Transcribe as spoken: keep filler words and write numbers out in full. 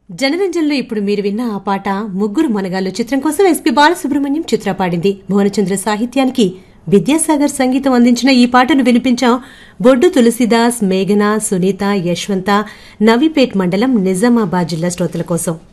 జనరంజన్లో ఇప్పుడు మీరు విన్న ఆ పాట ముగ్గురు మనగాళ్ళు చిత్రం కోసం ఎస్పీ బాలసుబ్రహ్మణ్యం చిత్ర పాడింది. భువనచంద్ర సాహిత్యానికి విద్యాసాగర్ సంగీతం అందించిన ఈ పాటను వినిపించాం బొడ్డు తులసిదాస్, మేఘన, సునీత, యశ్వంత, నవీపేట్ మండలం నిజామాబాద్ జిల్లా శ్రోతల కోసం.